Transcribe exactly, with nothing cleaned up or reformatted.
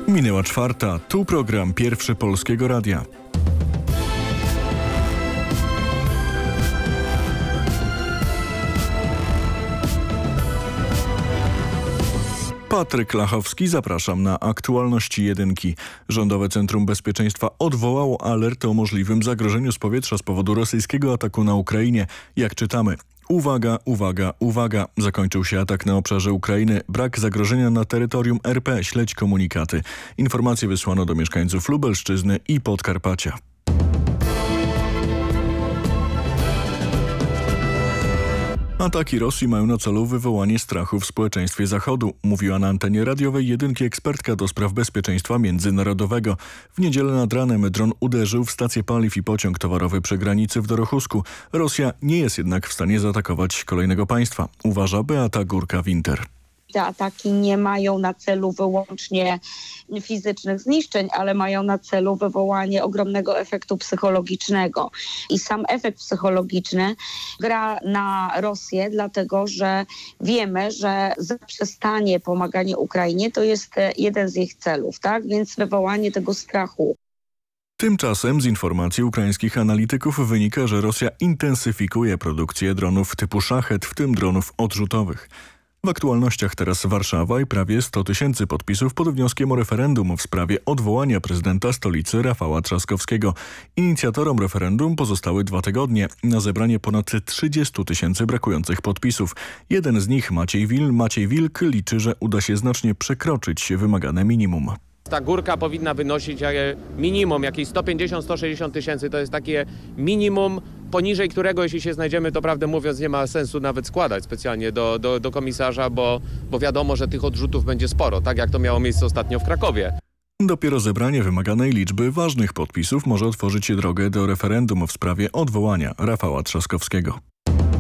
Minęła czwarta, tu program Pierwszy Polskiego Radia. Patryk Lachowski, zapraszam na aktualności jedynki. Rządowe Centrum Bezpieczeństwa odwołało alert o możliwym zagrożeniu z powietrza z powodu rosyjskiego ataku na Ukrainie. Jak czytamy: uwaga, uwaga, uwaga. Zakończył się atak na obszarze Ukrainy. Brak zagrożenia na terytorium R P. Śledź komunikaty. Informacje wysłano do mieszkańców Lubelszczyzny i Podkarpacia. Ataki Rosji mają na celu wywołanie strachu w społeczeństwie Zachodu, mówiła na antenie radiowej jedynki ekspertka do spraw bezpieczeństwa międzynarodowego. W niedzielę nad ranem dron uderzył w stację paliw i pociąg towarowy przy granicy w Dorochusku. Rosja nie jest jednak w stanie zaatakować kolejnego państwa, uważa Beata Górka-Winter. Te ataki nie mają na celu wyłącznie fizycznych zniszczeń, ale mają na celu wywołanie ogromnego efektu psychologicznego. I sam efekt psychologiczny gra na Rosję, dlatego że wiemy, że zaprzestanie pomagania Ukrainie to jest jeden z ich celów, tak? Więc wywołanie tego strachu. Tymczasem z informacji ukraińskich analityków wynika, że Rosja intensyfikuje produkcję dronów typu Szachet, w tym dronów odrzutowych. W aktualnościach teraz Warszawa i prawie sto tysięcy podpisów pod wnioskiem o referendum w sprawie odwołania prezydenta stolicy Rafała Trzaskowskiego. Inicjatorom referendum pozostały dwa tygodnie. Na zebranie ponad trzydziestu tysięcy brakujących podpisów. Jeden z nich, Maciej Wil, Maciej Wilk, liczy, że uda się znacznie przekroczyć wymagane minimum. Ta górka powinna wynosić minimum jakieś sto pięćdziesiąt do stu sześćdziesięciu tysięcy. To jest takie minimum, poniżej którego, jeśli się znajdziemy, to prawdę mówiąc nie ma sensu nawet składać specjalnie do, do, do komisarza, bo, bo wiadomo, że tych odrzutów będzie sporo, tak jak to miało miejsce ostatnio w Krakowie. Dopiero zebranie wymaganej liczby ważnych podpisów może otworzyć drogę do referendum w sprawie odwołania Rafała Trzaskowskiego.